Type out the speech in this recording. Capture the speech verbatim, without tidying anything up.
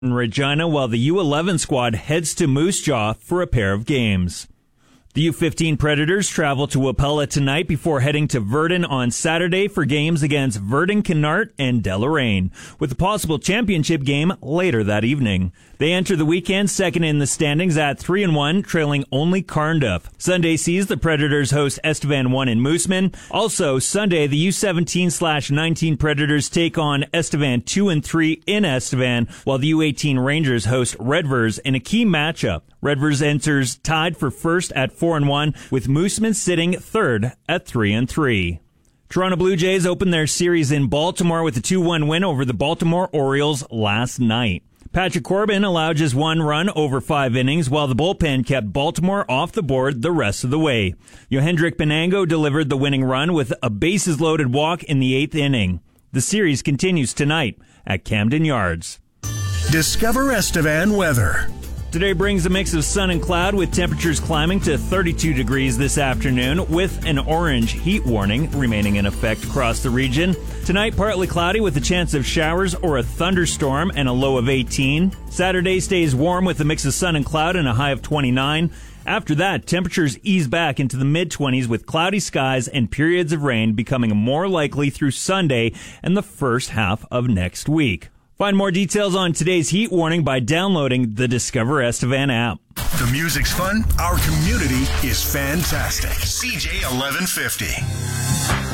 in Regina, while the U eleven squad heads to Moose Jaw for a pair of games. The U fifteen Predators travel to Wapella tonight before heading to Virden on Saturday for games against Virden Canart and Deloraine, with a possible championship game later that evening. They enter the weekend second in the standings at three and one, trailing only Carnduff. Sunday sees the Predators host Estevan one in Mooseman. Also, Sunday, the U seventeen slash nineteen Predators take on Estevan two and three in Estevan, while the U eighteen Rangers host Redvers in a key matchup. Redvers enters tied for first at four and one, with Mooseman sitting third at three and three. Toronto Blue Jays opened their series in Baltimore with a two one win over the Baltimore Orioles last night. Patrick Corbin allowed just one run over five innings, while the bullpen kept Baltimore off the board the rest of the way. Yohendrick Benango delivered the winning run with a bases-loaded walk in the eighth inning. The series continues tonight at Camden Yards. Discover Estevan weather. Today brings a mix of sun and cloud, with temperatures climbing to thirty-two degrees this afternoon, with an orange heat warning remaining in effect across the region. Tonight, partly cloudy with a chance of showers or a thunderstorm and a low of eighteen. Saturday stays warm with a mix of sun and cloud and a high of twenty-nine. After that, temperatures ease back into the mid-twenties with cloudy skies and periods of rain becoming more likely through Sunday and the first half of next week. Find more details on today's heat warning by downloading the Discover Estevan app. The music's fun. Our community is fantastic. C J eleven fifty.